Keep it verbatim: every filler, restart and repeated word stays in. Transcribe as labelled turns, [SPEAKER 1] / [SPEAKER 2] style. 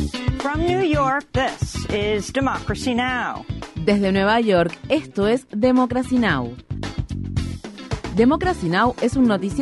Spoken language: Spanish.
[SPEAKER 1] From New York, this is Democracy Now!
[SPEAKER 2] Desde Nueva York, esto es Democracy Now! Democracy Now! Es un noticiero